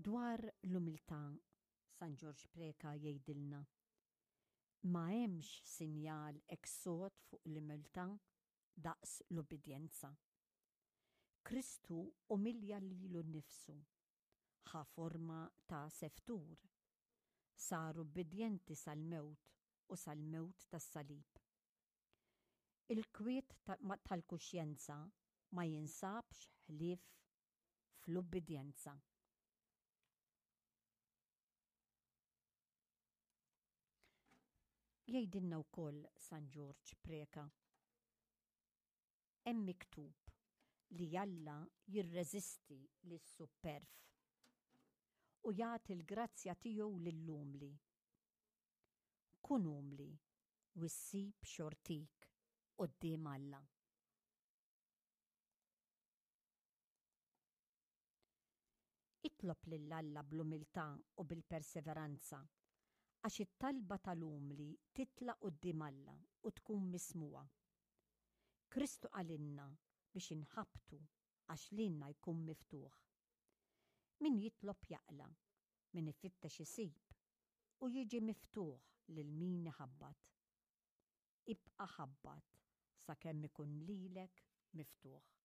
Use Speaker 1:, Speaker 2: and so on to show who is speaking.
Speaker 1: Dwar l-umiltà, San George Preka jgħidilna: ma hemmx sinjal eksot fuq l-umiltà daqs l-obbedjenza. Kristu umilja lilu nnifsu, ħa forma ta' seftur, sar obbedjenti sal-mewt u sal-mewt tas-salib. Il-kwiet tal-kuxjenza ma jinsabx ħlief fl-obbedjenza. Jgħidilna wkoll San George Preka: hemm miktub li Alla jirreżisti lis-superf u jagħti l-grazzja tiegħu lill-umli. Kun umli u ssib xortik quddiem Alla. Itlob lil Alla bl-umiltà u bil-perseveranza, għax it-talba tal-umli titla' quddiem Alla u tkun mismuwa. Kristu għalinna biex inħabtu għax lilna jkun miftuħ. Min jitlob jaqla, min ifittex isib u jiġi miftuħ lil min iħabbat. Ibqa' ħabbat sakemm ikun lilek miftuħ.